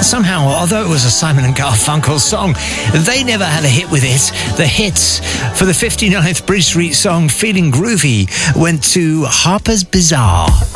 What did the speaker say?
somehow, although it was a Simon and Garfunkel song, they never had a hit with it. The hits for the 59th Bridge Street song Feeling Groovy went to Harper's Bazaar.